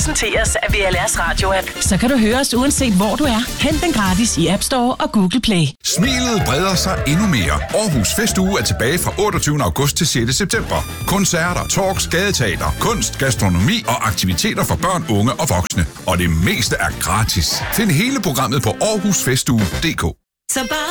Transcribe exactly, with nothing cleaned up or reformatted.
præsenteres af V L R's radioapp. Så kan du høre os uanset hvor du er. Hent den gratis i App Store og Google Play. Smilet breder sig endnu mere. Aarhus Festuge er tilbage fra otteogtyvende august til sjette september. Koncerter, talks, gadeteater, kunst, gastronomi og aktiviteter for børn, unge og voksne. Og det meste er gratis. Find hele programmet på aarhus festuge punktum d k. Så bare